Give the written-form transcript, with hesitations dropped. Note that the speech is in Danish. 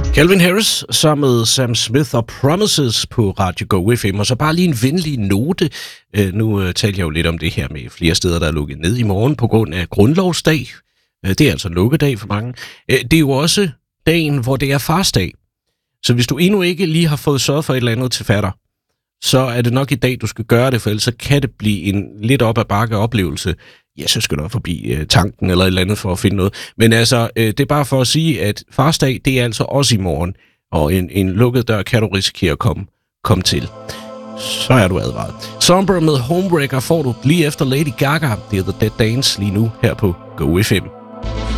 Calvin Harris sammen med Sam Smith og Promises på Radio Go FM. Og så bare lige en venlig note. Nu taler jeg jo lidt om det her med flere steder, der er lukket ned i morgen på grund af grundlovsdag. Det er altså en lukkedag for mange. Det er jo også dagen, hvor det er farsdag. Så hvis du endnu ikke lige har fået sørget for et eller andet til fatter, så er det nok i dag, du skal gøre det, for ellers så kan det blive en lidt op ad bakke oplevelse. Ja, så skal du forbi tanken eller et eller andet for at finde noget. Men altså, det er bare for at sige, at farsdag, det er altså også i morgen. Og en lukket dør kan du risikere at komme til. Så er du advaret. Somber med Homebreaker får du lige efter Lady Gaga. Det er The Dead Dance lige nu her på Go FM.